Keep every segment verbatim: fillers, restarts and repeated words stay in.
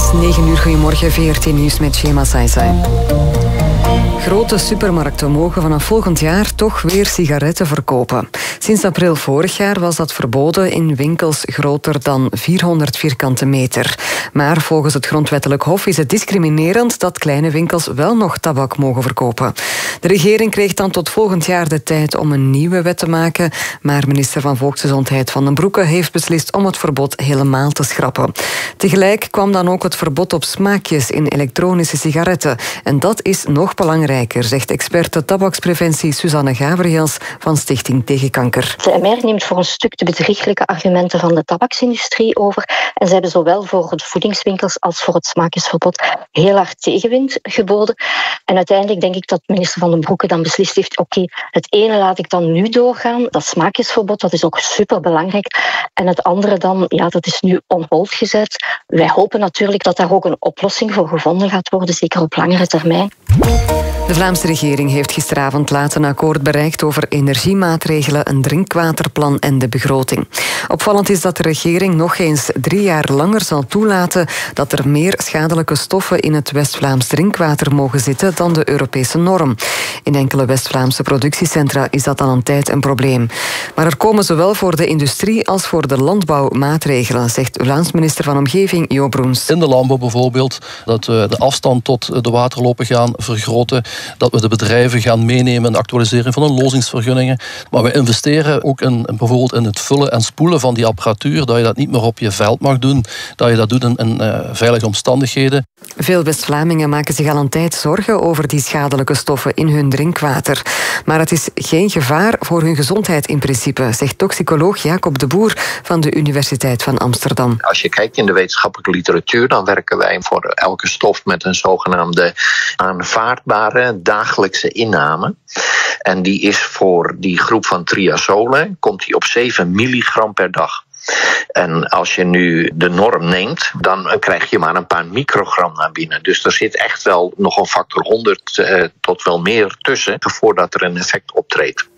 negen uur, goedemorgen, V R T Nieuws met Shema Saisai. Grote supermarkten mogen vanaf volgend jaar toch weer sigaretten verkopen. Sinds april vorig jaar was dat verboden in winkels groter dan vierhonderd vierkante meter. Maar volgens het Grondwettelijk Hof is het discriminerend dat kleine winkels wel nog tabak mogen verkopen. De regering kreeg dan tot volgend jaar de tijd om een nieuwe wet te maken, maar minister van Volksgezondheid Van den Broeke heeft beslist om het verbod helemaal te schrappen. Tegelijk kwam dan ook het verbod op smaakjes in elektronische sigaretten. En dat is nog belangrijker, zegt experte tabakspreventie Suzanne Gabriels van Stichting Tegen Kanker. De M R neemt voor een stuk de bedrieglijke argumenten van de tabaksindustrie over. En ze hebben zowel voor de voedingswinkels als voor het smaakjesverbod heel hard tegenwind geboden. En uiteindelijk denk ik dat minister Van den Broeke dan beslist heeft, oké, okay, het ene laat ik dan nu doorgaan, dat smaakjesverbod, dat is ook superbelangrijk. En het andere dan, ja, dat is nu on hold gezet. Wij hopen natuurlijk dat daar ook een oplossing voor gevonden gaat worden, zeker op langere termijn. De Vlaamse regering heeft gisteravond laat een akkoord bereikt over energiemaatregelen, een drinkwaterplan en de begroting. Opvallend is dat de regering nog eens drie jaar langer zal toelaten dat er meer schadelijke stoffen in het West-Vlaams drinkwater mogen zitten dan de Europese norm. In enkele West-Vlaamse productiecentra is dat al een tijd een probleem. Maar er komen zowel voor de industrie als voor de landbouw maatregelen, zegt Vlaams minister van Omgeving Jo Broens. In de landbouw bijvoorbeeld, dat we de afstand tot de waterlopen gaan vergroten, dat we de bedrijven gaan meenemen in de actualisering van hun lozingsvergunningen. Maar we investeren ook in, in bijvoorbeeld in het vullen en spoelen van die apparatuur, dat je dat niet meer op je veld mag doen, dat je dat doet in, in uh, veilige omstandigheden. Veel West-Vlamingen maken zich al een tijd zorgen over die schadelijke stoffen in hun drinkwater. Maar het is geen gevaar voor hun gezondheid in principe, zegt toxicoloog Jacob de Boer van de Universiteit van Amsterdam. Als je kijkt in de wetenschappelijke literatuur, dan werken wij voor elke stof met een zogenaamde aanvaardbare dagelijkse inname. En die is voor die groep van triazolen, komt die op zeven milligram per dag. En als je nu de norm neemt, dan krijg je maar een paar microgram naar binnen. Dus er zit echt wel nog een factor honderd eh, tot wel meer tussen voordat er een effect optreedt.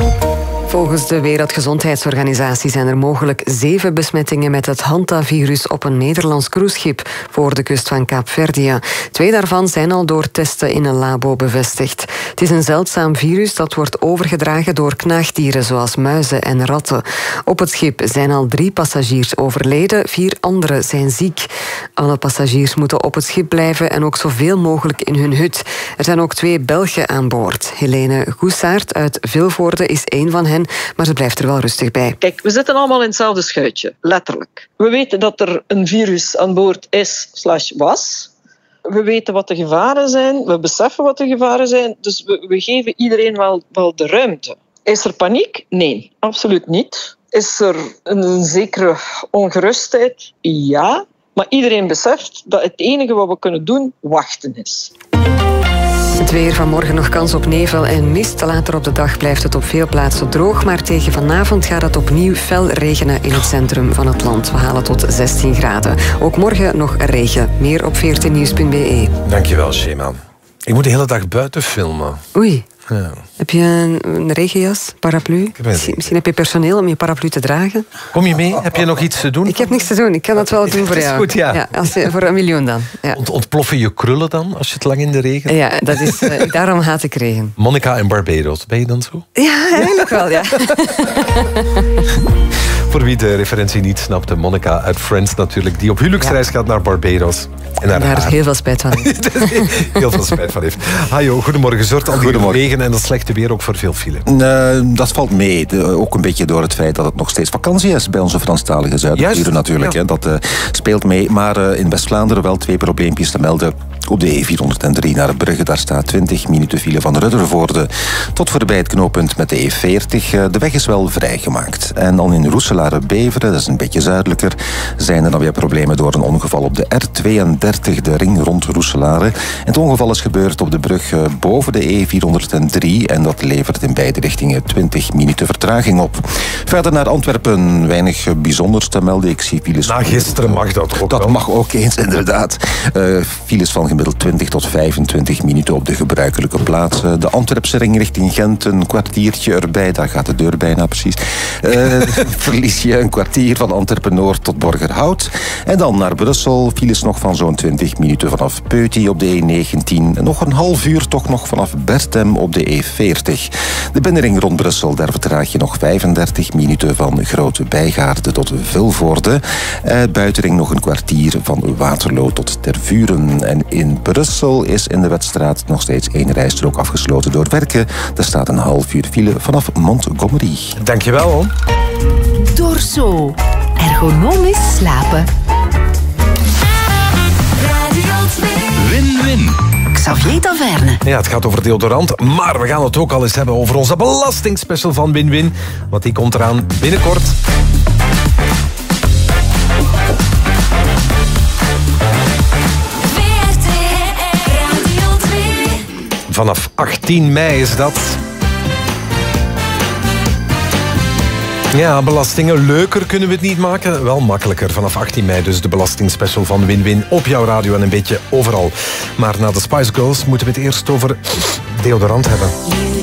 Volgens de Wereldgezondheidsorganisatie zijn er mogelijk zeven besmettingen met het hantavirus op een Nederlands cruiseschip voor de kust van Kaapverdië. Twee daarvan zijn al door testen in een labo bevestigd. Het is een zeldzaam virus dat wordt overgedragen door knaagdieren zoals muizen en ratten. Op het schip zijn al drie passagiers overleden, vier anderen zijn ziek. Alle passagiers moeten op het schip blijven en ook zoveel mogelijk in hun hut. Er zijn ook twee Belgen aan boord. Helene Goesaert uit Vilvoorde is één van hen, maar ze blijft er wel rustig bij. Kijk, we zitten allemaal in hetzelfde schuitje, letterlijk. We weten dat er een virus aan boord is slash was. We weten wat de gevaren zijn, we beseffen wat de gevaren zijn, dus we, we geven iedereen wel, wel de ruimte. Is er paniek? Nee, absoluut niet. Is er een, een zekere ongerustheid? Ja. Maar iedereen beseft dat het enige wat we kunnen doen, wachten is. Het weer, vanmorgen nog kans op nevel en mist. Later op de dag blijft het op veel plaatsen droog, maar tegen vanavond gaat het opnieuw fel regenen in het centrum van het land. We halen tot zestien graden. Ook morgen nog regen. Meer op v r t nieuws punt b e. Dankjewel, Shema. Ik moet de hele dag buiten filmen. Oei. Ja. Heb je een, een regenjas, paraplu? Misschien, misschien heb je personeel om je paraplu te dragen. Kom je mee? Heb je nog iets te doen? Ik heb niks te doen. Ik kan dat wel doen voor jou. Dat is goed, ja. ja als je, voor een miljoen dan. Ja. Ont, ontploffen je krullen dan, als je het lang in de regen... Ja, dat is, uh, daarom haat ik regen. Monica en Barbados, ben je dan zo? Ja, eigenlijk wel, ja. Voor wie de referentie niet snapte, Monica uit Friends natuurlijk, die op huwelijksreis ja. gaat naar Barbados. En, en daar haar... heel veel spijt van heeft. heel veel spijt van heeft. Hajo, goedemorgen. Zorgt al die regen en dat slechte weer ook voor veel file? Uh, dat valt mee. De, ook een beetje door het feit dat het nog steeds vakantie is bij onze Franstalige Zuiderburen natuurlijk. Ja. Hè. Dat uh, speelt mee. Maar uh, in West-Vlaanderen wel twee probleempjes te melden. Op de E vierhonderddrie naar Brugge, daar staat twintig minuten file van Ruddervoorde tot voorbij het knooppunt met de E veertig. Uh, de weg is wel vrijgemaakt. En dan in Roeselare-Beveren, dat is een beetje zuidelijker, zijn er dan weer problemen door een ongeval op de R tweeëndertig, de ring rond Roeselare. En het ongeval is gebeurd op de brug uh, boven de E vierhonderddrie en dat levert in beide richtingen twintig minuten vertraging op. Verder naar Antwerpen, weinig bijzonders te melden. Ik zie files... Na gisteren mag dat ook Dat wel. mag ook eens, inderdaad. Uh, files van gemiddeld twintig tot vijfentwintig minuten op de gebruikelijke plaatsen. De Antwerpse ring richting Gent, een kwartiertje erbij. Daar gaat de deur bijna precies. Uh, verlies je een kwartier van Antwerpen-Noord tot Borgerhout. En dan naar Brussel. Files nog van zo'n twintig minuten vanaf Peuty op de E negentien. En nog een half uur toch nog vanaf Bertem op de E veertig. De binnenring rond Brussel, daar vertraag je nog vijfendertig minuten van Grote Bijgaarde tot Vilvoorde. Uh, buitenring nog een kwartier van Waterloo tot Tervuren. En in Brussel is in de Wetstraat nog steeds één rijstrook afgesloten door werken. Er staat een half uur file vanaf Montgomery. Dankjewel, hoor. Dorso. Ergonomisch slapen. Win-win. Xavier Taverne. Ja, het gaat over deodorant, maar we gaan het ook al eens hebben over onze belastingspecial van Win-win. Want die komt eraan binnenkort. Vanaf achttien mei is dat. Ja, belastingen. Leuker kunnen we het niet maken. Wel makkelijker. Vanaf achttien mei dus de belastingspecial van Win-win op jouw radio en een beetje overal. Maar na de Spice Girls moeten we het eerst over deodorant hebben.